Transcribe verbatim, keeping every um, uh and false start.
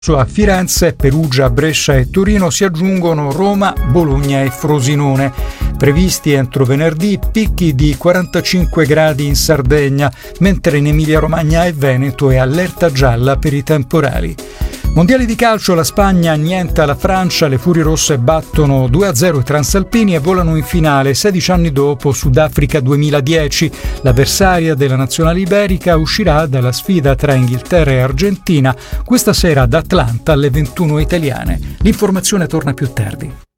A Firenze, Perugia, Brescia e Torino si aggiungono Roma, Bologna e Frosinone. Previsti entro venerdì picchi di quarantacinque gradi in Sardegna, mentre in Emilia-Romagna e Veneto è allerta gialla per i temporali. Mondiali di calcio, la Spagna annienta la Francia, le Furie Rosse battono due a zero i transalpini e volano in finale sedici anni dopo Sudafrica duemiladieci. L'avversaria della nazionale iberica uscirà dalla sfida tra Inghilterra e Argentina questa sera ad Atlanta alle ventuno italiane. L'informazione torna più tardi.